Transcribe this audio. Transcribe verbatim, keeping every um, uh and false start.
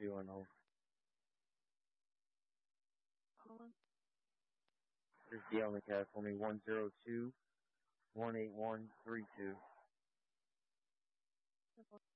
you on hold. Hold This is D on the cat for me, one zero two, one eight one three two. on.